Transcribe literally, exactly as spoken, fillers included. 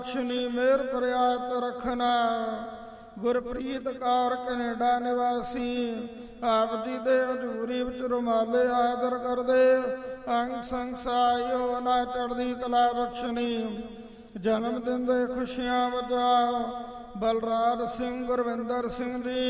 ਬਖਸ਼ਣੀ ਮਿਹਰ ਪ੍ਰਿਆਤ ਰੱਖਣਾ। ਗੁਰਪ੍ਰੀਤ ਕੌਰ ਕੈਨੇਡਾ ਨਿਵਾਸੀ, ਆਪ ਜੀ ਦੇ ਹਜ਼ੂਰੀ ਵਿੱਚ ਰੁਮਾਲੇ ਆਦਰ ਕਰਦੇ। ਅੰਗ ਸੰਗ ਸਾਇਓ ਨਾ ਚੜ੍ਹਦੀ ਕਲਾ ਬਖਸ਼ਣੀ। ਜਨਮ ਦਿਨ ਦੇ ਖੁਸ਼ੀਆਂ ਵਜਾ ਬਲਰਾਜ ਸਿੰਘ ਗੁਰਵਿੰਦਰ ਸਿੰਘ ਜੀ